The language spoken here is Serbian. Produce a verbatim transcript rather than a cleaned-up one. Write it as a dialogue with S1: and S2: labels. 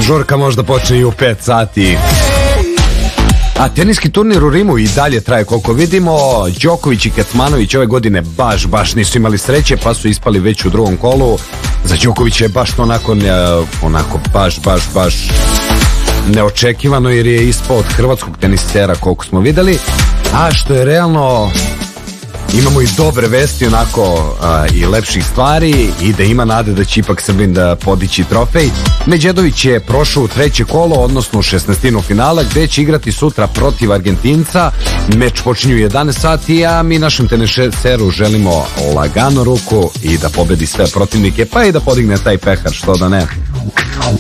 S1: Žurka možda počne i u pet sati. A teniski turnir u Rimu i dalje traje koliko vidimo. Đoković i Kecmanović ove godine baš, baš nisu imali sreće, pa su ispali već u drugom kolu. Za Đokovića je baš to onako, onako baš, baš, baš neočekivano, jer je ispao od hrvatskog tenisera koliko smo videli. A što je realno, imamo i dobre vesti onako a, i lepših stvari, i da ima nade da će ipak Srbin da podići trofej. Medjedović je prošao u treće kolo, odnosno u šesnaestinu finala, gde će igrati sutra protiv Argentinca. Meč počinju u jedanaest sati, a mi našem teniseru želimo lagano ruku i da pobedi sve protivnike, pa i da podigne taj pehar, što da ne.